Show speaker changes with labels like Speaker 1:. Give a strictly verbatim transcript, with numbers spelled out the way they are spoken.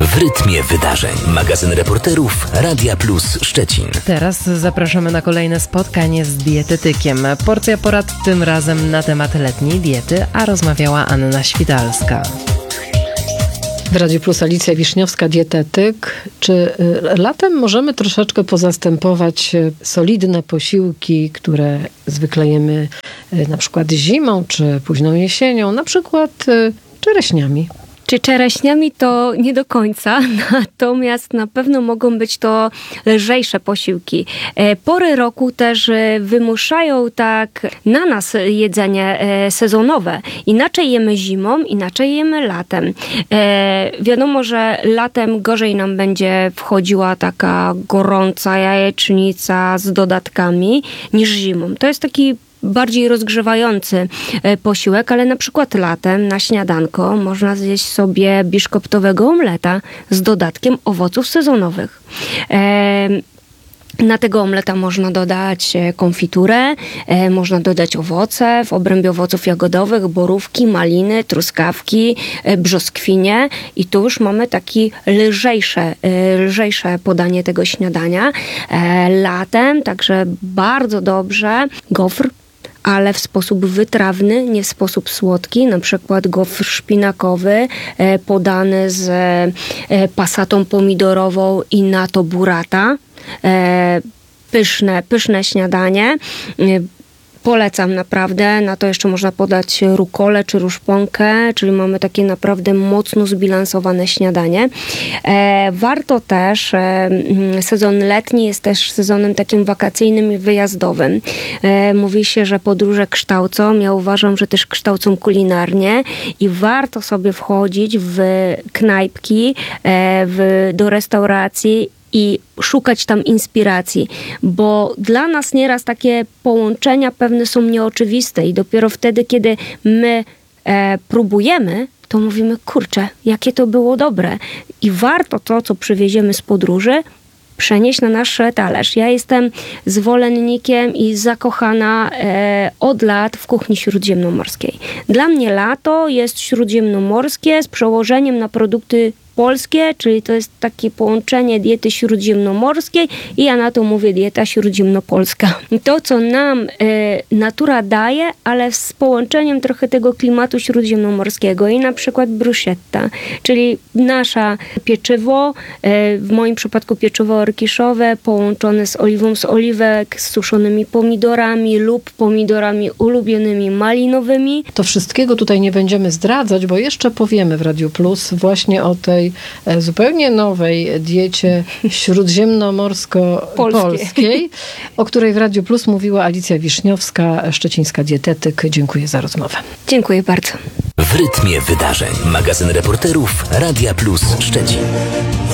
Speaker 1: W rytmie wydarzeń. Magazyn reporterów Radia Plus Szczecin.
Speaker 2: Teraz zapraszamy na kolejne spotkanie z dietetykiem. Porcja porad tym razem na temat letniej diety, a rozmawiała Anna Świtalska. W Radiu Plus Alicja Wiśniowska, dietetyk. Czy y, latem możemy troszeczkę pozastępować solidne posiłki, które zwykle jemy y, na przykład zimą, czy późną jesienią, na przykład y, czereśniami?
Speaker 3: Czy czereśniami to nie do końca, natomiast na pewno mogą być to lżejsze posiłki. Pory roku też wymuszają tak na nas jedzenie sezonowe. Inaczej jemy zimą, inaczej jemy latem. Wiadomo, że latem gorzej nam będzie wchodziła taka gorąca jajecznica z dodatkami niż zimą. To jest taki bardziej rozgrzewający posiłek, ale na przykład latem na śniadanko można zjeść sobie biszkoptowego omleta z dodatkiem owoców sezonowych. Na tego omleta można dodać konfiturę, można dodać owoce, w obrębie owoców jagodowych, borówki, maliny, truskawki, brzoskwinie i tu już mamy takie lżejsze, lżejsze podanie tego śniadania. Latem także bardzo dobrze gofr, ale w sposób wytrawny, nie w sposób słodki, na przykład gofr szpinakowy podany z pasatą pomidorową i na to burrata. Pyszne, pyszne śniadanie. Polecam naprawdę. Na to jeszcze można podać rukolę czy ruszponkę, czyli mamy takie naprawdę mocno zbilansowane śniadanie. E, warto też, e, sezon letni jest też sezonem takim wakacyjnym i wyjazdowym. E, mówi się, że podróże kształcą. Ja uważam, że też kształcą kulinarnie i warto sobie wchodzić w knajpki, e, w, do restauracji i szukać tam inspiracji, bo dla nas nieraz takie połączenia pewne są nieoczywiste i dopiero wtedy, kiedy my e, próbujemy, to mówimy, kurczę, jakie to było dobre. I warto to, co przywieziemy z podróży, przenieść na nasz talerz. Ja jestem zwolennikiem i zakochana e, od lat w kuchni śródziemnomorskiej. Dla mnie lato jest śródziemnomorskie z przełożeniem na produkty polskie, czyli to jest takie połączenie diety śródziemnomorskiej i ja na to mówię dieta śródziemnopolska. To, co nam e, natura daje, ale z połączeniem trochę tego klimatu śródziemnomorskiego i na przykład bruschetta, czyli nasza pieczywo, e, w moim przypadku pieczywo orkiszowe połączone z oliwą z oliwek, z suszonymi pomidorami lub pomidorami ulubionymi malinowymi.
Speaker 2: To wszystkiego tutaj nie będziemy zdradzać, bo jeszcze powiemy w Radiu Plus właśnie o tej zupełnie nowej diecie śródziemnomorsko-polskiej, o której w Radiu Plus mówiła Alicja Wiśniowska, szczecińska dietetyk. Dziękuję za rozmowę.
Speaker 3: Dziękuję bardzo.
Speaker 1: W rytmie wydarzeń. Magazyn reporterów Radia Plus Szczecin.